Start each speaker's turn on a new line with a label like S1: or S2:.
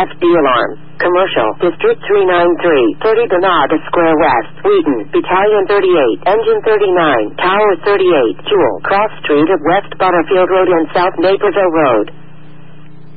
S1: FD alarm. Commercial, District 393, 30 Granada Square West, Wheaton, Battalion 38, Engine 39, Tower 38, Jewel, Cross Street of West Butterfield Road and South Naperville Road.